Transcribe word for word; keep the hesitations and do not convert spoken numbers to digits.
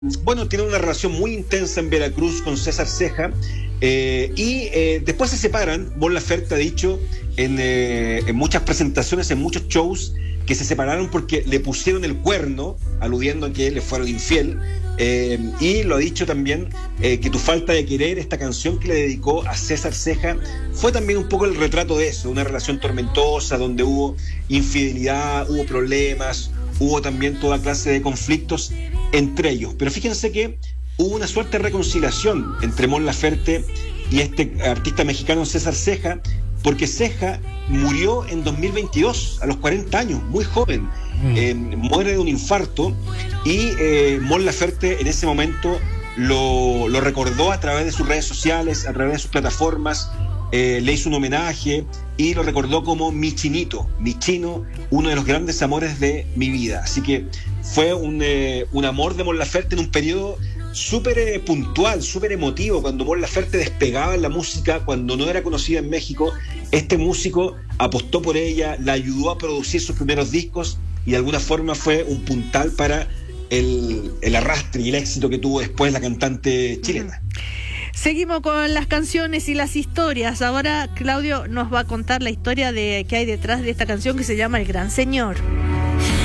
bueno, tiene una relación muy intensa en Veracruz con César Ceja, eh, y eh, después se separan. Mon Laferte ha dicho en, eh, en muchas presentaciones, en muchos shows, que se separaron porque le pusieron el cuerno, aludiendo a que le fueron infiel, eh, y lo ha dicho también, eh, que Tu falta de querer, esta canción que le dedicó a César Ceja, fue también un poco el retrato de eso, una relación tormentosa donde hubo infidelidad, hubo problemas, hubo también toda clase de conflictos entre ellos. Pero fíjense que hubo una suerte de reconciliación entre Mon Laferte y este artista mexicano César Ceja, porque Ceja murió en dos mil veintidós, a los cuarenta años, muy joven. Mm. Eh, muere de un infarto y eh, Mon Laferte en ese momento lo, lo recordó a través de sus redes sociales, a través de sus plataformas, eh, le hizo un homenaje y lo recordó como mi chinito, mi chino, uno de los grandes amores de mi vida. Así que fue un, eh, un amor de Mon Laferte en un periodo súper eh, puntual, súper emotivo. Cuando Mon Laferte despegaba en la música, cuando no era conocida en México, este músico apostó por ella, la ayudó a producir sus primeros discos y de alguna forma fue un puntal para el, el arrastre y el éxito que tuvo después la cantante chilena. Seguimos con las canciones y las historias. Ahora Claudio nos va a contar la historia de que hay detrás de esta canción que se llama El Gran Señor.